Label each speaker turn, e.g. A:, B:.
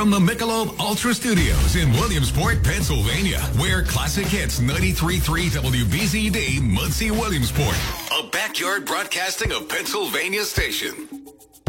A: from the Michelob Ultra Studios in Williamsport, Pennsylvania, where classic hits 93.3 WBZD, Muncie, Williamsport. A backyard broadcasting of Pennsylvania station.